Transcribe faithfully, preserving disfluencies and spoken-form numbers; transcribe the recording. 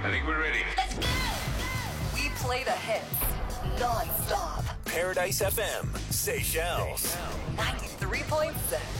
I think we're ready. Let's go! We play the hits non-stop. Paradise F M, Seychelles. ninety-three point six.